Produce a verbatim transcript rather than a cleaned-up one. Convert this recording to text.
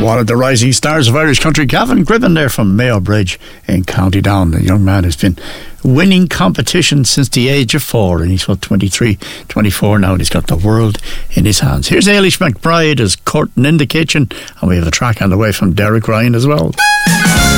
one of the rising stars of Irish country, Gavin Gribben there from Mayo Bridge in County Down. The young man has been winning competitions since the age of four, and he's what, twenty-three, twenty-four now, and he's got the world in his hands. Here's Ailish McBride as Curtain in the Kitchen, and we have a track on the way from Derek Ryan as well.